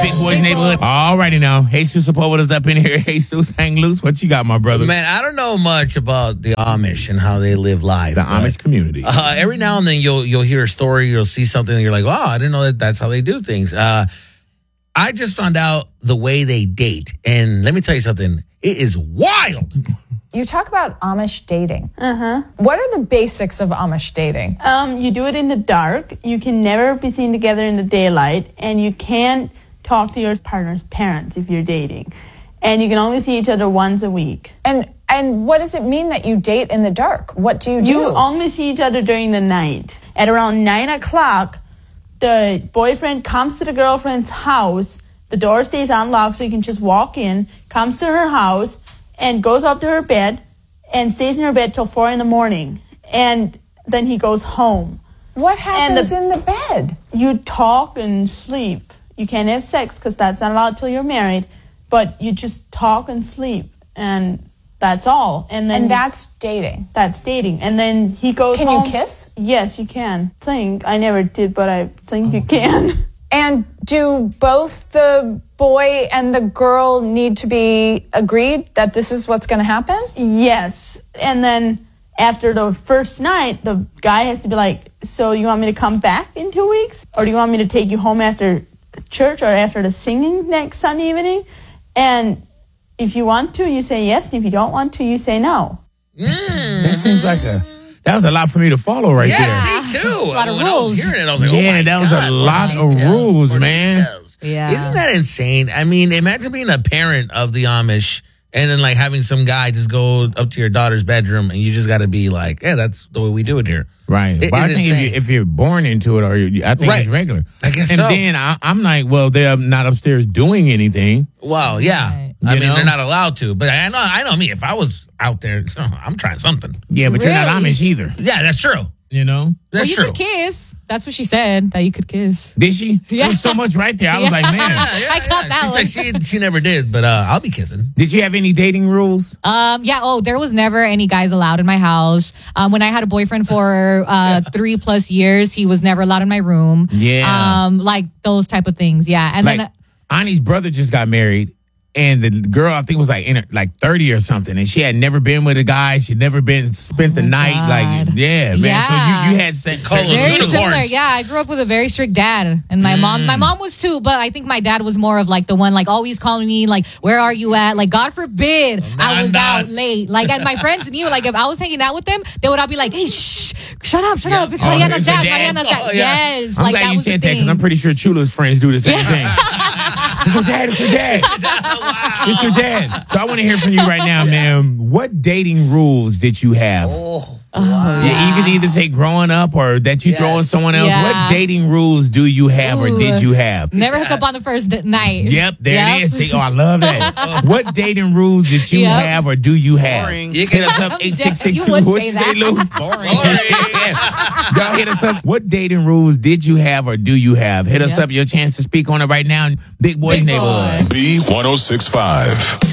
Big Boys Neighborhood. Alrighty now. Jesus Sepulveda's up in here. Jesus, hang loose. What you got, my brother? Man, I don't know much about the Amish and how they live life. The Amish community. Every now and then you'll hear a story, you'll see something, and you're like, wow, I didn't know that's how they do things. I just found out the way they date, and let me tell you something. It is wild. You talk about Amish dating. What are the basics of Amish dating? You do it in the dark. You can never be seen together in the daylight, and you can't talk to your partner's parents if you're dating. And you can only see each other once a week. And what does it mean that you date in the dark? What do you do? You only see each other during the night. At around 9 o'clock, the boyfriend comes to the girlfriend's house. The door stays unlocked so you can just walk in, comes to her house, and goes up to her bed and stays in her bed till 4 in the morning. And then he goes home. What happens in the bed? You talk and sleep. You can't have sex because that's not allowed till you're married. But you just talk and sleep. And that's all. And that's dating. That's dating. And then he goes home. Can you kiss? Yes, you can. I never did, but I think you can. And do both the boy and the girl need to be agreed that this is what's going to happen? Yes. And then after the first night, the guy has to be like, so you want me to come back in 2 weeks? Or do you want me to take you home after church or after the singing next Sunday evening? And if you want to, you say yes. And if you don't want to, you say no. That seems like that was a lot for me to follow right there. Yes, me too. A lot of rules. I was like, that was a lot of rules, man. Yeah. Isn't that insane? I mean, imagine being a parent of the Amish and then like having some guy just go up to your daughter's bedroom and you just got to be like, yeah, that's the way we do it here. Right. But I think if you're born into it, I think it's regular. I guess and so. then I'm like, well, they're not upstairs doing anything. Well, yeah. Right. I mean, they're not allowed to. But I know me. If I was out there, I'm trying something. Yeah, but you're not Amish either. Yeah, that's true. You know? That's you true. could kiss. That's what she said, that you could kiss. Did she? Yeah. There was so much right there. I was like, man. I caught that one. She said she never did, but I'll be kissing. Did you have any dating rules? There was never any guys allowed in my house. When I had a boyfriend for 3+ years, he was never allowed in my room. Yeah. Like those type of things. Yeah. And like, then Ani's brother just got married. And the girl, I think, was like in her, like 30 or something, and she had never been with a guy. She'd never spent the night. God. Like, yeah, man. Yeah. So you had colors, very unicorns. similar. Yeah, I grew up with a very strict dad, and my mom was too. But I think my dad was more of like the one like always calling me like, "Where are you at?" Like, God forbid I was out late. Like, and my friends knew. Like, if I was hanging out with them, they would all be like, "Hey, shh, shut up. It's Mariana's dad. Mariana's dad." Yes, I'm like glad that you was said the that thing. because I'm pretty sure Chula's friends do the same thing. It's your dad. It's your dad. Wow. It's your dad. So I want to hear from you right now, man. What dating rules did you have? You can either say growing up or that you throwing someone else. Yeah. What dating rules do you have or did you have? Never hook up on the first night. Yep, there it is. See, I love that. What dating rules did you have or do you have? Boring. Hit us up 8662. You would What'd say you say, that. Lou? Boring. Y'all hit us up. What dating rules did you have or do you have? Hit us up. Your chance to speak on it right now. Big Boys Neighborhood. B1065.